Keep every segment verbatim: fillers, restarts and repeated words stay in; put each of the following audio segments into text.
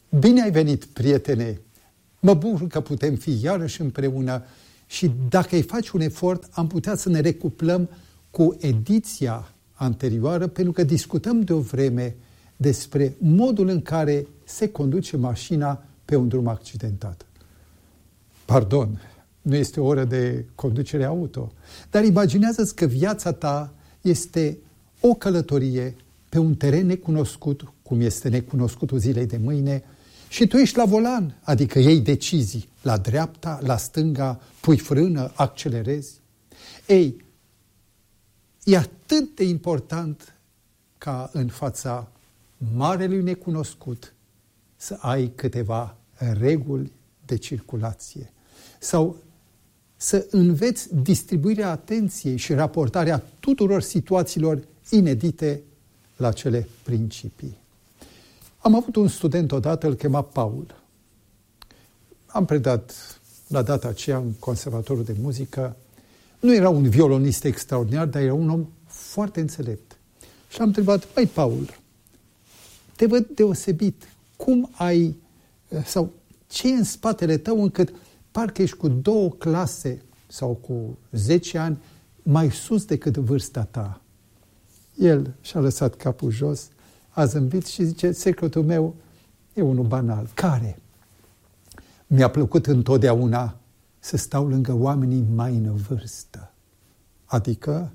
Bine ai venit, prietene! Mă bucur că putem fi iarăși împreună și dacă îi faci un efort, am putea să ne recuplăm cu ediția anterioară, pentru că discutăm de o vreme despre modul în care se conduce mașina pe un drum accidentat. Pardon, nu este o oră de conducere auto, dar imaginează-ți că viața ta este o călătorie pe un teren necunoscut, cum este necunoscutul zilei de mâine, și tu ești la volan, adică iei decizii la dreapta, la stânga, pui frână, accelerezi. Ei, e atât de important ca în fața marelui necunoscut să ai câteva reguli de circulație sau să înveți distribuirea atenției și raportarea tuturor situațiilor inedite la cele principii. Am avut un student odată, îl chema Paul. Am predat la data aceea în conservatorul de muzică. Nu era un violonist extraordinar, dar era un om foarte înțelept. Și am întrebat, măi, Paul, te văd deosebit. Cum ai, sau ce e în spatele tău încât parcă ești cu două clase sau cu zece ani mai sus decât vârsta ta? El și-a lăsat capul jos, a zâmbit și zice, secretul meu e unul banal. Care? Mi-a plăcut întotdeauna să stau lângă oamenii mai în vârstă. Adică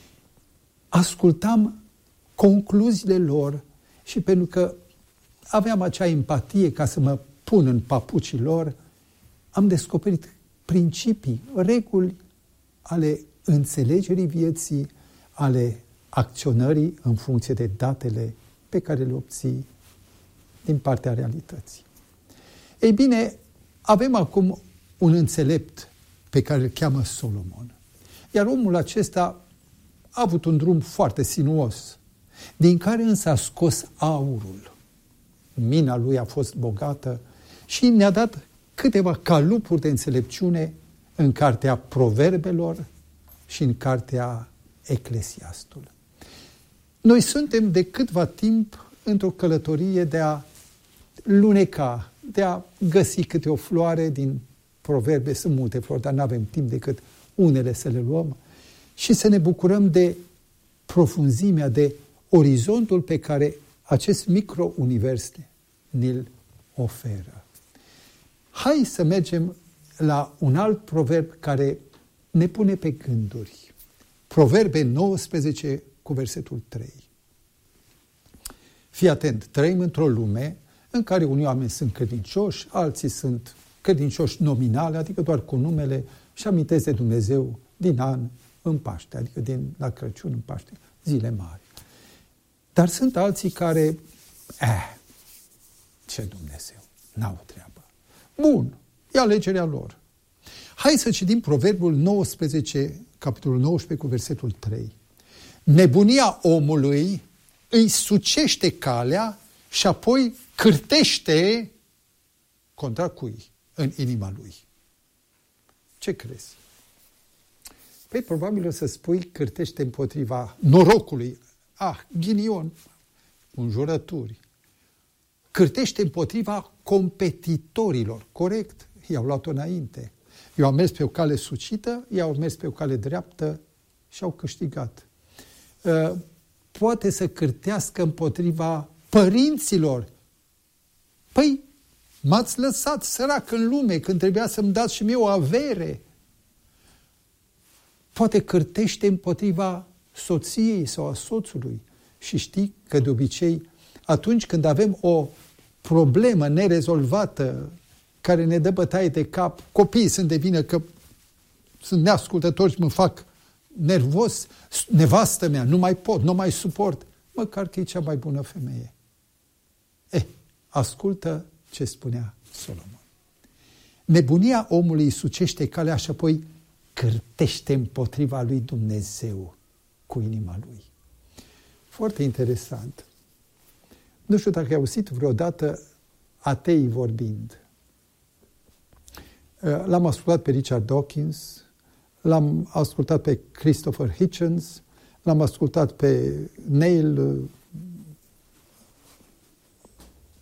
ascultam concluziile lor și pentru că aveam acea empatie ca să mă pun în papucii lor, am descoperit principii, reguli ale înțelegerii vieții, ale acționării în funcție de datele pe care le obții din partea realității. Ei bine, avem acum un înțelept pe care îl cheamă Solomon. Iar omul acesta a avut un drum foarte sinuos, din care însă a scos aurul. Mina lui a fost bogată și ne-a dat câteva calupuri de înțelepciune în cartea Proverbelor și în cartea Eclesiastul. Noi suntem de câtva timp într-o călătorie de a luneca, de a găsi câte o floare din proverbe. Sunt multe flori, dar nu avem timp decât unele să le luăm și să ne bucurăm de profunzimea, de orizontul pe care acest micro-univers ni-l oferă. Hai să mergem la un alt proverb care ne pune pe gânduri. Proverbe nouăsprezece cu versetul trei. Fii atent, trăim într-o lume în care unii oameni sunt credincioși, alții sunt credincioși nominale, adică doar cu numele, și amintesc de Dumnezeu din an în Paște, adică din la Crăciun în Paște, zile mari. Dar sunt alții care, eh, ce Dumnezeu, n-au treabă. Bun, e alegerea lor. Hai să citim Proverbul nouăsprezece, capitolul nouăsprezece, cu versetul trei. Nebunia omului îi sucește calea și apoi cârtește contra cui? În inima lui. Ce crezi? Păi probabil o să spui cârtește împotriva norocului. Ah, ghinion, înjurături. Cârtește împotriva competitorilor. Corect, i-au luat-o înainte. Eu am mers pe o cale sucită, i-au mers pe o cale dreaptă și au câștigat. Poate să cârtească împotriva părinților. Păi, m-ați lăsat sărac în lume când trebuia să-mi dați și mie o avere. Poate cârtește împotriva soției sau a soțului. Și știi că de obicei, atunci când avem o problemă nerezolvată care ne dă bătaie de cap, copiii sunt de vină că sunt neascultători și mă fac nervos, nevastă mea, nu mai pot, nu mai suport, măcar că e cea mai bună femeie. Eh, ascultă ce spunea Solomon. Nebunia omului îi sucește calea și apoi cârtește împotriva lui Dumnezeu cu inima lui. Foarte interesant. Nu știu dacă ai auzit vreodată atei vorbind. L-am ascultat pe Richard Dawkins, l-am ascultat pe Christopher Hitchens, l-am ascultat pe Neil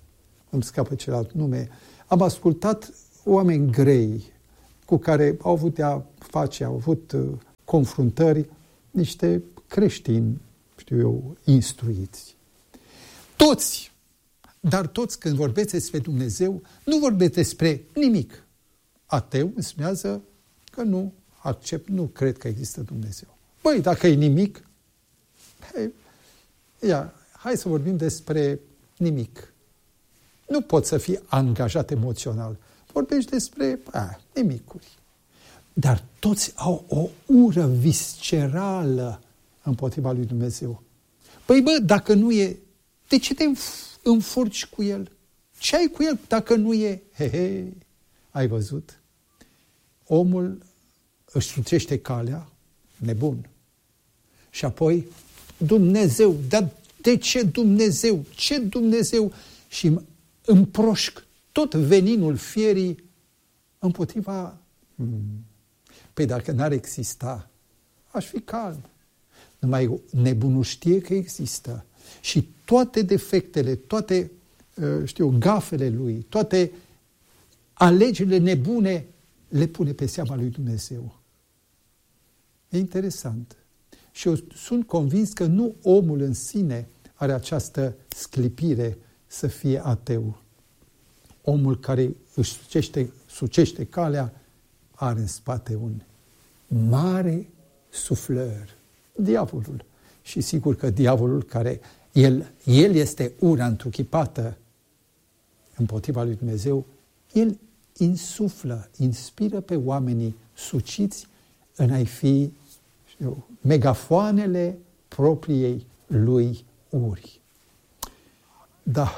îmi scapă celălalt nume, am ascultat oameni grei cu care au avut de-a face, au avut uh, confruntări, niște creștini, știu eu, instruiți. Toți, dar toți când vorbesc despre Dumnezeu, nu vorbesc despre nimic. Ateu înseamnă că nu accept, nu cred că există Dumnezeu. Băi, dacă e nimic, hei, ia, hai să vorbim despre nimic. Nu poți să fii angajat emoțional. Vorbești despre a, nimicuri. Dar toți au o ură viscerală împotriva lui Dumnezeu. Păi bă, dacă nu e, de ce te înfurci cu el? Ce ai cu el dacă nu e? He, he, ai văzut? Omul își sucește calea, nebun. Și apoi, Dumnezeu, dar de ce Dumnezeu? Ce Dumnezeu? Și împroșc tot veninul fierii împotriva... Păi dacă n-ar exista, aș fi calm. Numai nebunul știe că există. Și toate defectele, toate, știu, gafele lui, toate alegerile nebune le pune pe seama lui Dumnezeu. E interesant. Și eu sunt convins că nu omul în sine are această sclipire să fie ateu. Omul care își sucește, sucește calea are în spate un mare suflăr, diavolul. Și sigur că diavolul care, el, el este ura întruchipată împotriva lui Dumnezeu, el insuflă, inspiră pe oamenii suciți în a-i fi, știu, megafoanele propriei lui uri. Da,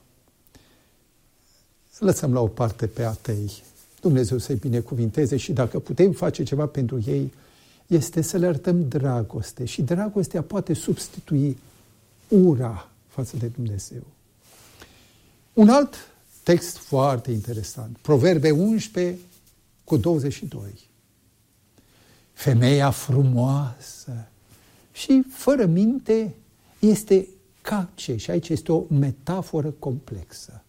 lăsăm la o parte pe atei. Dumnezeu să-i binecuvinteze și dacă putem face ceva pentru ei, este să le arătăm dragoste. Și dragostea poate substitui ura față de Dumnezeu. Un alt text foarte interesant. Proverbe unsprezece cu douăzeci și doi. Femeia frumoasă și fără minte este ca ce? Și aici este o metaforă complexă.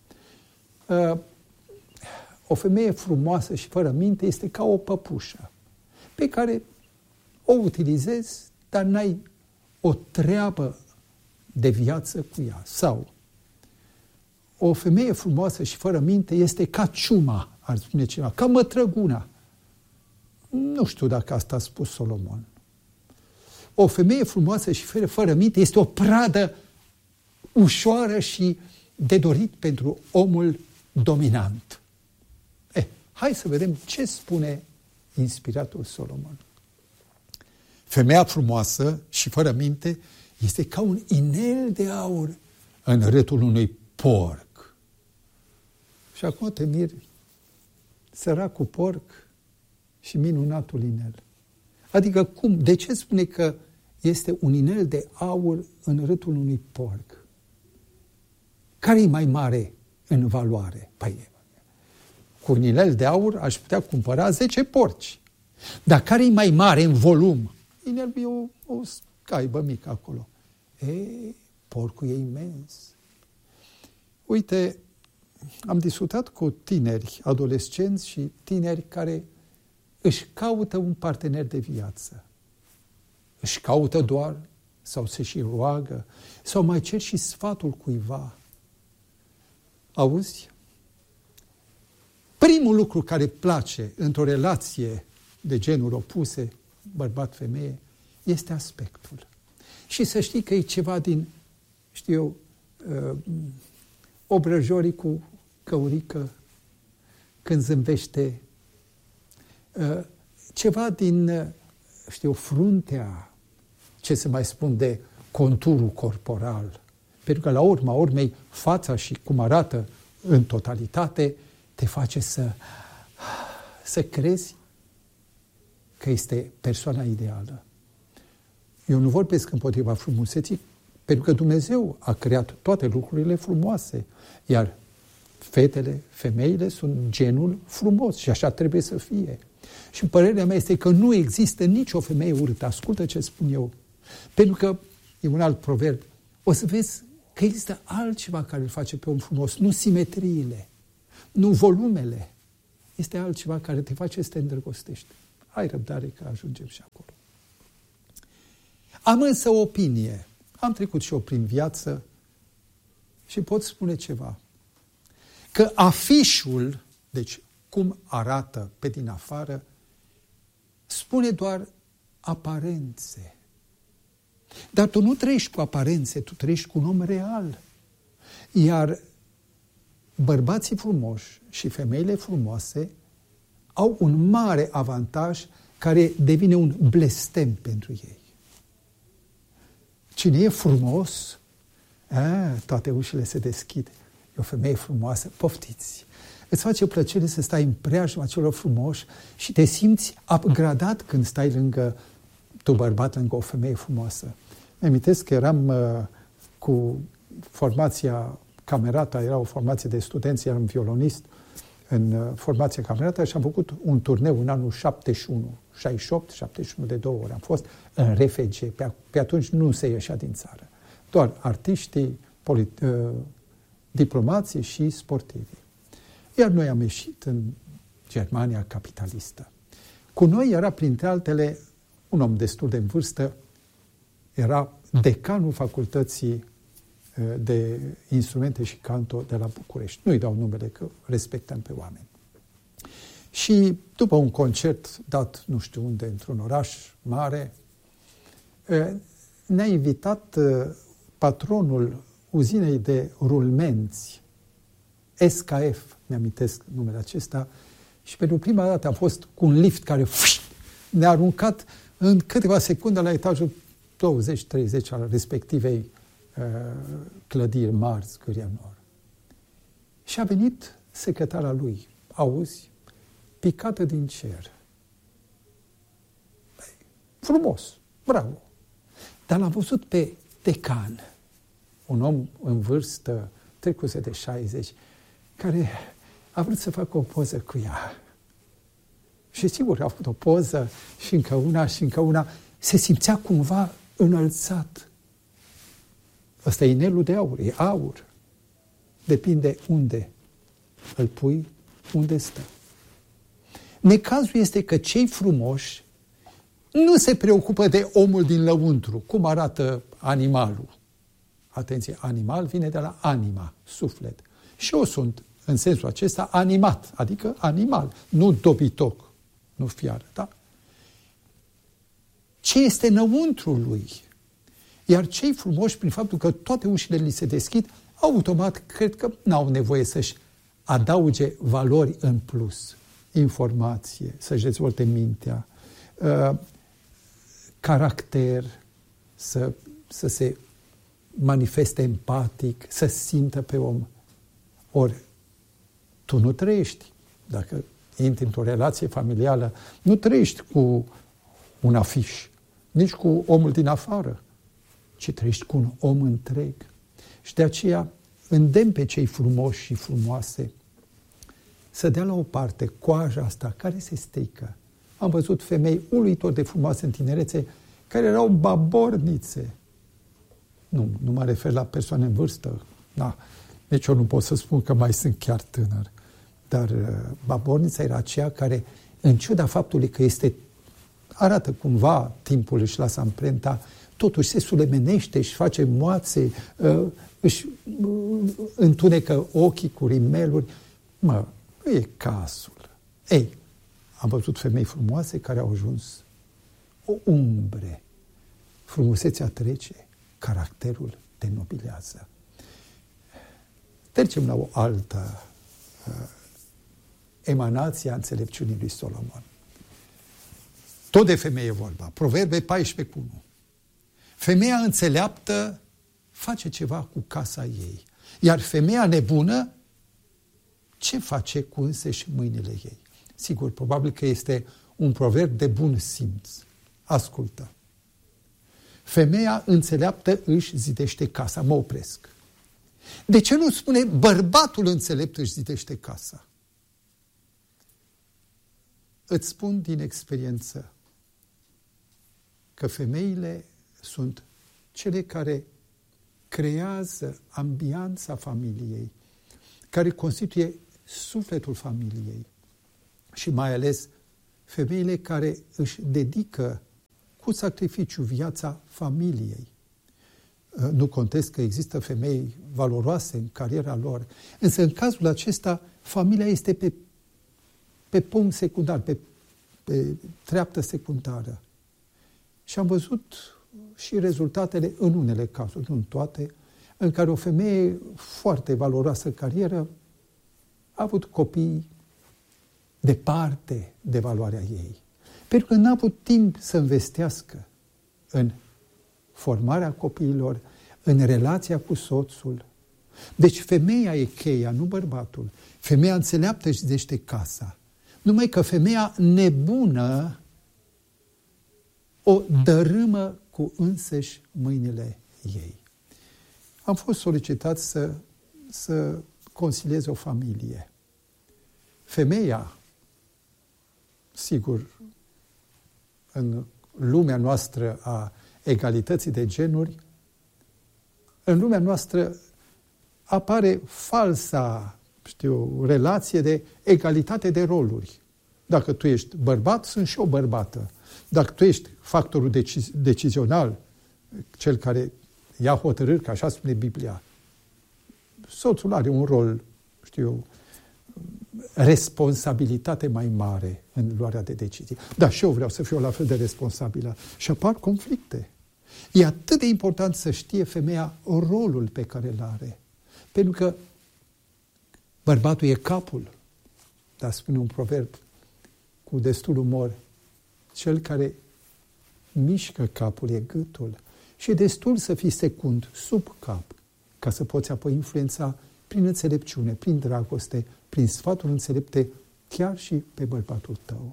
O femeie frumoasă și fără minte este ca o păpușă pe care o utilizezi, dar n-ai o treabă de viață cu ea. Sau o femeie frumoasă și fără minte este ca ciuma, ar spune cineva, ca mătrăguna. Nu știu dacă asta a spus Solomon. O femeie frumoasă și fără, fără minte este o pradă ușoară și de dorit pentru omul dominant. Eh, hai să vedem ce spune inspiratul Solomon. Femeia frumoasă și fără minte este ca un inel de aur în râtul unui porc. Și acum te miri, săracul porc și minunatul inel. Adică cum? De ce spune că este un inel de aur în râtul unui porc? Care e mai mare în valoare? Păi, cu un inel de aur aș putea cumpăra zece porci. Dar care e mai mare în volum? Inelul e o, o scaibă mică acolo. Ei, porcul e imens. Uite, am discutat cu tineri, adolescenți și tineri care își caută un partener de viață. Își caută doar, sau se și roagă, sau mai cer și sfatul cuiva. Auzi? Primul lucru care place într-o relație de genuri opuse, bărbat-femeie, este aspectul. Și să știi că e ceva din, știu eu, uh, obrăjorii cu căurică, când zâmbește, uh, ceva din, uh, știu, fruntea, ce să mai spun de conturul corporal. Pentru că la urma urmei, fața și cum arată în totalitate, te face să, să crezi că este persoana ideală. Eu nu vorbesc împotriva frumuseții, pentru că Dumnezeu a creat toate lucrurile frumoase, iar fetele, femeile sunt genul frumos și așa trebuie să fie. Și părerea mea este că nu există nicio femeie urâtă. Ascultă ce spun eu. Pentru că, e un alt proverb, o să vezi că există altceva care îl face pe om frumos, nu simetriile, nu volumele. Este altceva care te face să te îndrăgostești. Ai răbdare că ajungem și acolo. Am însă o opinie. Am trecut și eu prin viață și pot spune ceva. Că afișul, deci cum arată pe din afară, spune doar aparențe. Dar tu nu trăiești cu aparențe, tu trăiești cu un om real. Iar bărbații frumoși și femeile frumoase au un mare avantaj care devine un blestem pentru ei. Cine e frumos, a, toate ușile se deschid. E o femeie frumoasă, poftiți. Îți face plăcere să stai în preajma celor frumoși și te simți upgradat când stai lângă tu bărbat, lângă o femeie frumoasă. Îmi amintesc că eram uh, cu formația Camerata, era o formație de studenți, eram violonist în uh, formația Camerata și am făcut un turneu în anul șaptezeci și unu, șaizeci și opt, șaptezeci și unu de două ori. Am fost în R F G, pe, pe atunci nu se ieșea din țară. Doar artiștii, polit, uh, diplomații și sportivii. Iar noi am ieșit în Germania capitalistă. Cu noi era, printre altele, un om destul de în vârstă, era decanul facultății de instrumente și canto de la București. Nu-i dau numele, că respectăm pe oameni. Și după un concert dat nu știu unde, într-un oraș mare, ne-a invitat patronul uzinei de rulmenți, S K F, mi-amintesc numele acesta, și pentru prima dată am fost cu un lift care fuș, ne-a aruncat în câteva secunde la etajul douăzeci treizeci al respectivei uh, clădiri mari, scâria nor. Și a venit secretara lui, auzi, picată din cer. Băi, frumos, bravo. Dar l-am văzut pe decan, un om în vârstă, trecuse de șaizeci, care a vrut să facă o poză cu ea. Și sigur, a făcut o poză și încă una și încă una. Se simțea cumva înălțat. Ăsta e inelul de aur, e aur. Depinde unde îl pui, unde stă. Necazul este că cei frumoși nu se preocupă de omul din lăuntru, cum arată animalul. Atenție, animal vine de la anima, suflet. Și eu sunt, în sensul acesta, animat, adică animal, nu dobitoc, nu fiară, da? Ce este înăuntru lui? Iar cei frumoși, prin faptul că toate ușile li se deschid, automat cred că n-au nevoie să-și adauge valori în plus. Informație, să-și dezvolte mintea, uh, caracter, să, să se manifeste empatic, să simtă pe om. Ori, tu nu trăiești, dacă intri într-o relație familială, nu trăiești cu un afiș, nici cu omul din afară, ci trăiești cu un om întreg. Și de aceea îndemn pe cei frumoși și frumoase să dea la o parte coaja asta care se strică. Am văzut femei uluitor de frumoase în tinerețe care erau babornițe. Nu, nu mă refer la persoane în vârstă. Da. Deci eu nu pot să spun că mai sunt chiar tânăr. Dar uh, babornița era aceea care, în ciuda faptului că este, arată cumva, timpul își lasă amprenta, totuși se sulemenește, își face moațe, uh, își uh, întunecă ochii cu rimeluri. Mă, nu e cazul. Ei, am văzut femei frumoase care au ajuns o umbre. Frumusețea trece, caracterul te nobilează. Trecem la o altă uh, emanație a înțelepciunii lui Solomon. Tot de femeie e vorba. Proverbe paisprezece cu unu. Femeia înțeleaptă face ceva cu casa ei. Iar femeia nebună ce face cu înseși mâinile ei? Sigur, probabil că este un proverb de bun simț. Ascultă. Femeia înțeleaptă își zidește casa. Mă opresc. De ce nu spune bărbatul înțelept își zidește casa? Îți spun din experiență că femeile sunt cele care creează ambianța familiei, care constituie sufletul familiei. Și mai ales femeile care își dedică cu sacrificiu viața familiei. Nu contest că există femei valoroase în cariera lor, însă în cazul acesta familia este pe, pe punct secundar, pe, pe treaptă secundară. Și am văzut și rezultatele în unele cazuri, nu în toate, în care o femeie foarte valoroasă în carieră a avut copii departe de valoarea ei. Pentru că n-a avut timp să investească în formarea copiilor, în relația cu soțul. Deci femeia e cheia, nu bărbatul. Femeia înțeleaptă își zidește casa. Numai că femeia nebună o dărâmă cu însăși mâinile ei. Am fost solicitat să, să consiliez o familie. Femeia, sigur, în lumea noastră a egalității de genuri, în lumea noastră apare falsa, știu, relație de egalitate de roluri. Dacă tu ești bărbat, sunt și o bărbată. Dacă tu ești factorul deci- decizional, cel care ia hotărâri, că așa spune Biblia, soțul are un rol, știu, responsabilitate mai mare în luarea de decizii. Dar și eu vreau să fiu la fel de responsabilă. Și apar conflicte. E atât de important să știe femeia rolul pe care îl are. Pentru că bărbatul e capul, dar spune un proverb cu destul umor, cel care mișcă capul e gâtul. Și e destul să fii secund, sub cap, ca să poți apoi influența prin înțelepciune, prin dragoste, prin sfaturi înțelepte, chiar și pe bărbatul tău.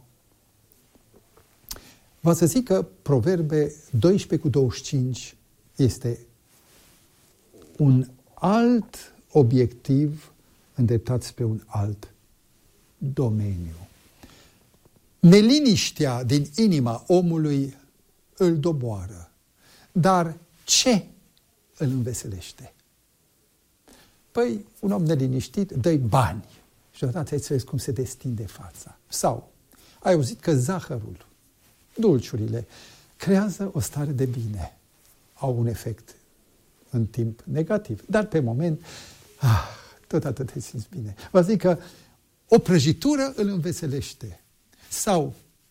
Vă să zic că Proverbe doisprezece cu douăzeci și cinci este un alt obiectiv îndreptat spre un alt domeniu. Neliniștea din inima omului îl doboară, dar ce îl înveselește? Păi, un om neliniștit dă-i bani și deodată ai înțeles cum se destinde fața. Sau ai auzit că zahărul, dulciurile, creează o stare de bine. Au un efect în timp negativ, dar pe moment, ah, tot atât te simți bine. Vă zic că o prăjitură îl înveselește. Sau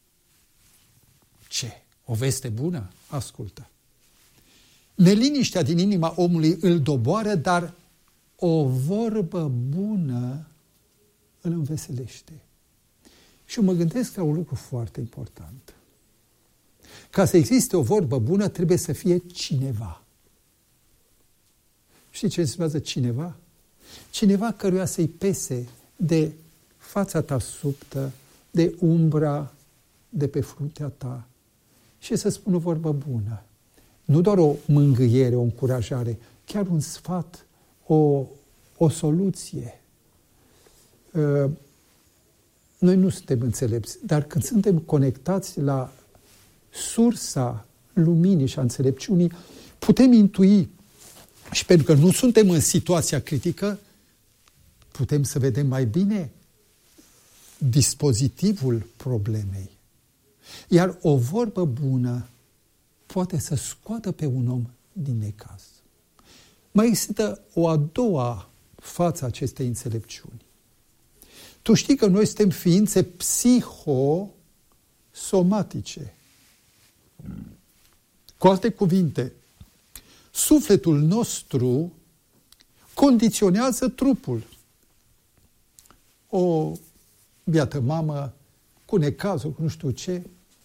ce? O veste bună? Ascultă. Neliniștea din inima omului îl doboară, dar o vorbă bună îl înveselește. Și eu mă gândesc la un lucru foarte important. Ca să existe o vorbă bună, trebuie să fie cineva. Știi ce înseamnă cineva? Cineva căruia să-i pese de fața ta subtă, de umbra de pe fruntea ta și să spună o vorbă bună. Nu doar o mângâiere, o încurajare, chiar un sfat, o, o soluție. Noi nu suntem înțelepți, dar când suntem conectați la sursa luminii și a înțelepciunii, putem intui și pentru că nu suntem în situația critică, putem să vedem mai bine dispozitivul problemei. Iar o vorbă bună poate să scoată pe un om din necaz. Mai există o a doua față acestei înțelepciuni. Tu știi că noi suntem ființe psihosomatice. Cu alte cuvinte, sufletul nostru condiționează trupul. O biată mamă cu necazul, cu nu știu ce,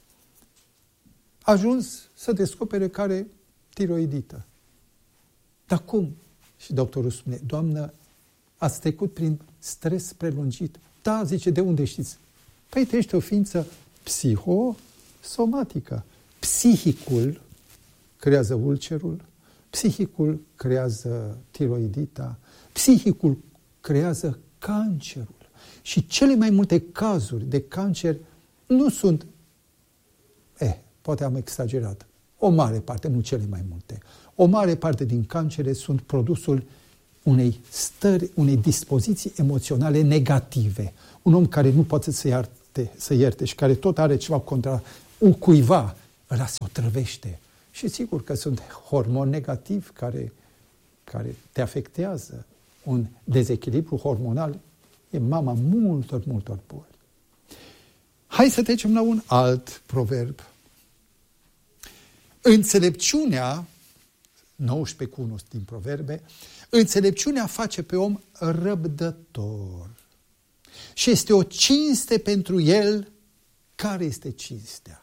a ajuns să descopere că are tiroidită. Dar cum? Și doctorul spune, doamnă, ați trecut prin stres prelungit. Da, zice, de unde știți? Păi tu ești o ființă psihosomatică. Psihicul creează ulcerul, psihicul creează tiroidita, psihicul creează cancerul. Și cele mai multe cazuri de cancer nu sunt, eh, poate am exagerat, o mare parte, nu cele mai multe, o mare parte din cancere sunt produsul unei stări, unei dispoziții emoționale negative. Un om care nu poate să ierte, să ierte și care tot are ceva contra un cuiva, ăla se otrăvește. Și sigur că sunt hormoni negativi care, care te afectează. Un dezechilibru hormonal e mama multor, multor boli. Hai să trecem la un alt proverb. Înțelepciunea, nouăsprezece cu unu din proverbe, înțelepciunea face pe om răbdător și este o cinste pentru el. Care este cinstea?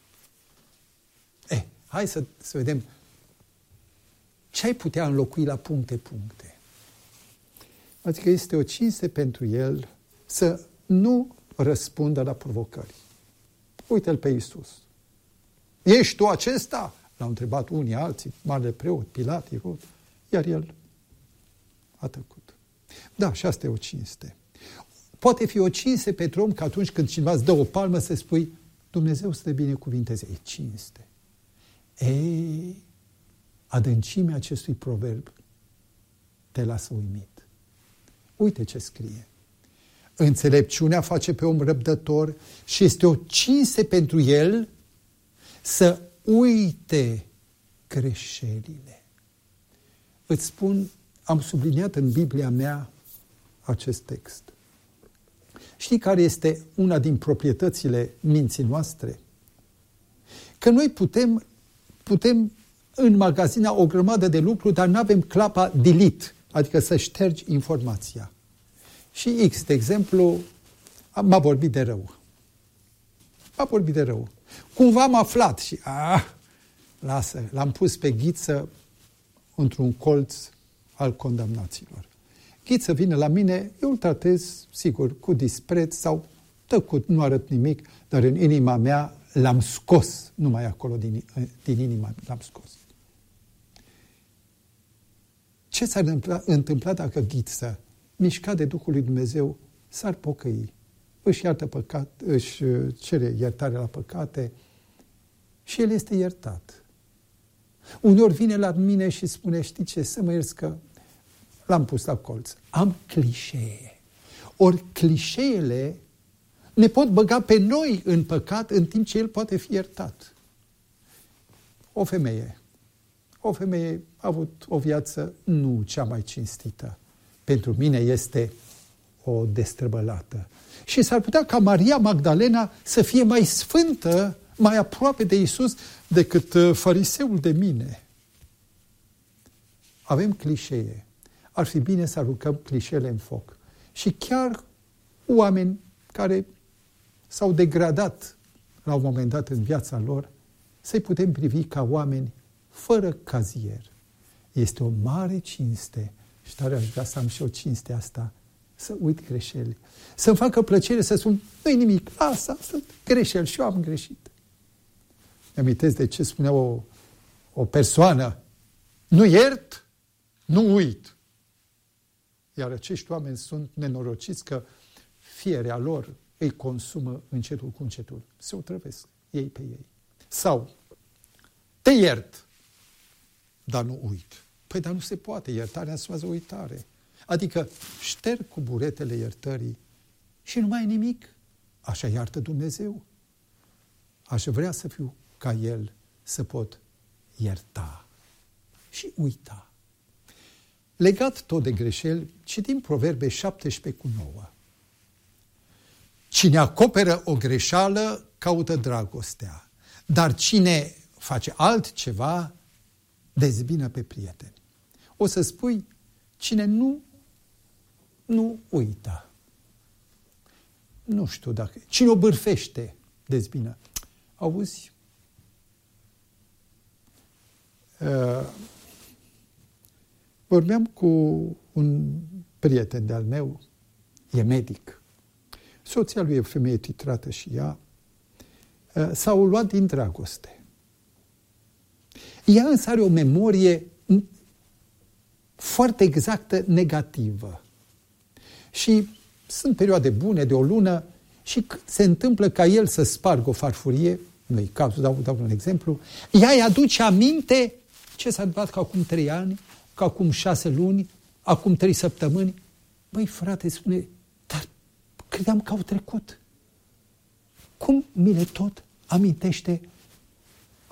Eh, hai să, să vedem ce ai putea înlocui la puncte-puncte. Adică este o cinste pentru el să nu răspundă la provocări. Uite-l pe Iisus. Ești tu acesta? L-au întrebat unii, alții, marele preot, Pilat, Irod, iar el a tăcut. Da, și asta e o cinste. Poate fi o cinste pentru om că atunci când cineva îți dă o palmă să spui Dumnezeu să te binecuvinteze. E cinste. Ei, adâncimea acestui proverb te lasă uimit. Uite ce scrie. Înțelepciunea face pe om răbdător și este o cinste pentru el să uite greșelile. Îți spun, am subliniat în Biblia mea acest text. Știi care este una din proprietățile minții noastre? Că noi putem, putem înmagazina o grămadă de lucruri, dar nu avem clapa delete, adică să ștergi informația. Și X, de exemplu, m-a vorbit de rău. M-a vorbit de rău. Cumva am aflat și, ah, lasă, l-am pus pe Ghiță într-un colț al condamnaților. Ghiță vine la mine, eu îl tratez, sigur, cu dispreț sau tăcut, nu arăt nimic, dar în inima mea l-am scos, numai acolo din, din inima l-am scos. Ce s-ar întâmpla, întâmpla dacă Ghiță, mișcat de Duhul lui Dumnezeu, s-ar pocăi, își iartă păcat, își cere iertare la păcate și el este iertat. Uneori vine la mine și spune, știi ce, să mă ierți că l-am pus la colț. Am clișee. Ori clișeele ne pot băga pe noi în păcat în timp ce el poate fi iertat. O femeie. O femeie a avut o viață nu cea mai cinstită. Pentru mine este o destrăbălată. Și s-ar putea ca Maria Magdalena să fie mai sfântă, mai aproape de Iisus decât fariseul de mine. Avem clișee. Ar fi bine să aruncăm clișeele în foc. Și chiar oameni care s-au degradat la un moment dat în viața lor, să-i putem privi ca oameni fără cazier. Este o mare cinste și tare aș vrea să am și o cinste asta, să uit greșeli. Să-mi facă plăcere să spun, nu-i nimic, asta sunt greșeli și eu am greșit. Mi-amintesc de ce spunea o, o persoană, nu iert, nu uit. Iar acești oameni sunt nenorociți că fierea lor îi consumă încetul cu încetul. Se otrăvesc ei pe ei. Sau, te iert, dar nu uit. Păi, dar nu se poate. Iertarea înseamnă uitare. Adică șterg cu buretele iertării și nu mai e nimic. Așa iartă Dumnezeu. Aș vrea să fiu ca El, să pot ierta și uita. Legat tot de greșeli, citim Proverbe șaptesprezece cu nouă. Cine acoperă o greșeală, caută dragostea, dar cine face altceva, dezbină pe prieteni. O să spui, cine nu, nu uită. Nu știu dacă... Cine o bârfește, dezbină. Auzi? Uh, vorbeam cu un prieten de-al meu, e medic. Soția lui e o femeie titrată și ea. Uh, s-au luat din dragoste. Ea însă are o memorie foarte exactă negativă. Și sunt perioade bune de o lună și când se întâmplă ca el să spargă o farfurie, nu-i cazul, dau, dau un exemplu, ea îi aduce aminte ce s-a întâmplat ca acum trei ani, ca acum șase luni, acum trei săptămâni. Băi, frate, spune, dar credeam că au trecut. Cum mi le tot amintește